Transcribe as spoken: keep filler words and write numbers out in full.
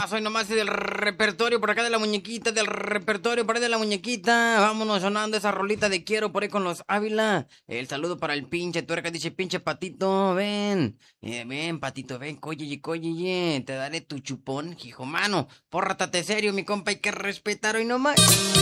nomás, hoy nomás del repertorio por acá de la muñequita, del repertorio por ahí de la muñequita. Vámonos sonando esa rolita de quiero por ahí con los Ávila. El saludo para el pinche tuerca, dice pinche patito, ven. Eh, ven, patito, ven, coye, coye, te daré tu chupón, hijo mano. Pórratate serio, mi compa, hay que respetar hoy nomás.